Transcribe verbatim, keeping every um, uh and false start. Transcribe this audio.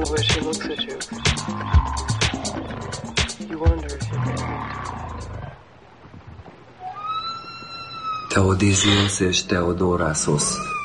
the way she looks at you, you wonder if you can. Teodisios és Theodorasos.